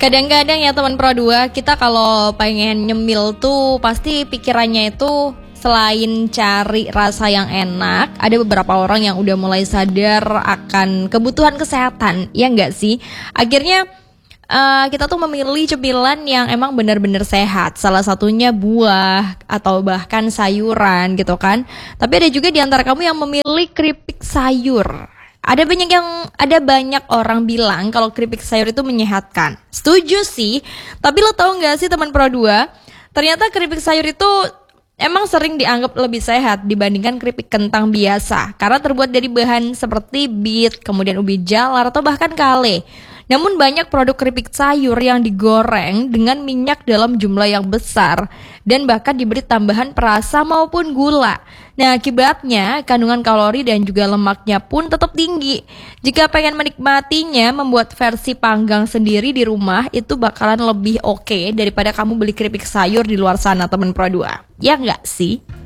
Kadang-kadang ya teman Pro 2, kita kalau pengen nyemil tuh pasti pikirannya itu selain cari rasa yang enak, ada beberapa orang yang udah mulai sadar akan kebutuhan kesehatan, ya enggak sih? Akhirnya kita tuh memilih cemilan yang emang benar-benar sehat. Salah satunya buah atau bahkan sayuran gitu kan. Tapi ada juga di antara kamu yang memilih keripik sayur. Ada banyak orang bilang kalau keripik sayur itu menyehatkan. Setuju sih. Tapi lo tau gak sih teman Pro 2, ternyata keripik sayur itu emang sering dianggap lebih sehat dibandingkan keripik kentang biasa karena terbuat dari bahan seperti beet, kemudian ubi jalar atau bahkan kale. Namun banyak produk keripik sayur yang digoreng dengan minyak dalam jumlah yang besar dan bahkan diberi tambahan perasa maupun gula. Nah, akibatnya kandungan kalori dan juga lemaknya pun tetap tinggi. Jika pengen menikmatinya, membuat versi panggang sendiri di rumah itu bakalan lebih oke daripada kamu beli keripik sayur di luar sana teman Pro 2. Ya nggak sih?